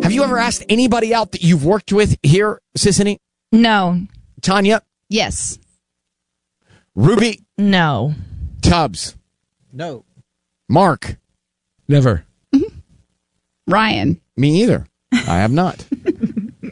Have you ever asked anybody out that you've worked with here, Sissany? No. Tanya? Yes. Ruby? No. Tubbs? No. Mark? Never. Ryan? Me either. I have not.